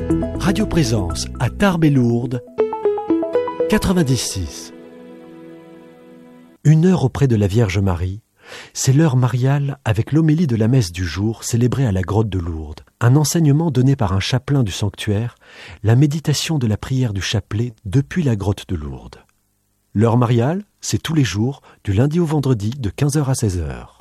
Radio Présence à Tarbes-et-Lourdes, 96. 1 heure auprès de la Vierge Marie, c'est l'heure mariale avec l'homélie de la messe du jour célébrée à la grotte de Lourdes. Un enseignement donné par un chapelain du sanctuaire, la méditation de la prière du chapelet depuis la grotte de Lourdes. L'heure mariale, c'est tous les jours, du lundi au vendredi, de 15h à 16h.